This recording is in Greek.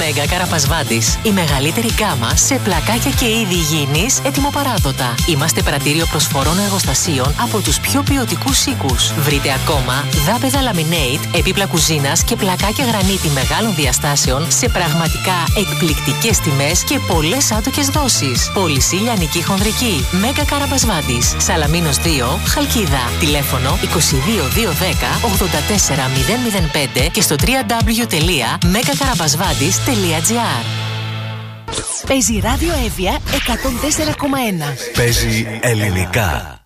Μέγα Καραπασβάντης. Η μεγαλύτερη γκάμα σε πλακάκια και είδη υγιεινής ετοιμοπαράδοτα. Είμαστε πρατήριο προσφορών εργοστασίων από τους πιο ποιοτικούς οίκους. Βρείτε ακόμα δάπεδα laminate, επίπλα κουζίνας και πλακάκια γρανίτη μεγάλων διαστάσεων σε πραγματικά εκπληκτικές τιμές και πολλές άτοκες δόσεις. Πώληση λιανική χονδρική. Μέγα Καραπασβάντης. Σαλαμίνος 2, Χαλκίδα. Τηλέφωνο 22210 84005 και στο www.megakarabasvadis.gr. Παίζει ράδιο Εύβοια 104,1. Παίζει ελληνικά.